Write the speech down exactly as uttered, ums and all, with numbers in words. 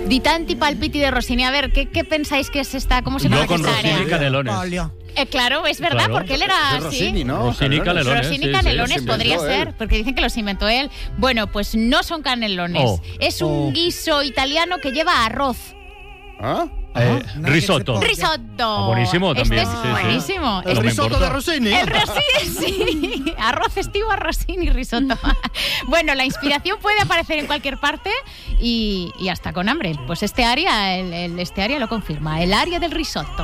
Di tanti palpiti de Rossini. A ver, ¿qué, qué pensáis que es esta? ¿Cómo se llama Yo con esta Rossini área? Canelones. Eh, claro, es verdad, Claro. porque él era Es de así. Rossini, ¿no? Rossini Canelones. Rossini sí, sí. Canelones Los podría inventó ser, él. porque dicen que los inventó él. Bueno, pues no son canelones. Oh. Es un Oh. guiso italiano que lleva arroz. ¿Ah? Eh, Nadie risotto. se Risotto. Ah, buenísimo también, Este es sí, sí. buenísimo. ¿El No me risotto importa. de Rossini? El Rossini, sí. Arroz estivo a Rossini risotto. Bueno, la inspiración puede aparecer en cualquier parte y, y hasta con hambre. Pues este área, el, el- este área lo confirma. El área del risotto.